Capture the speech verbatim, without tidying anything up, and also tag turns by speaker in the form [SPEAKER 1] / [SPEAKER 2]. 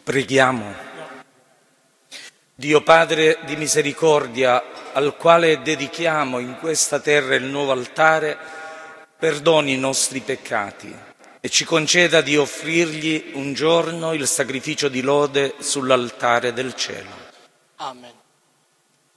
[SPEAKER 1] Preghiamo. Dio Padre di misericordia, al quale dedichiamo in questa terra il nuovo altare, perdoni i nostri peccati e ci conceda di offrirgli un giorno il sacrificio di lode sull'altare del cielo.
[SPEAKER 2] Amen.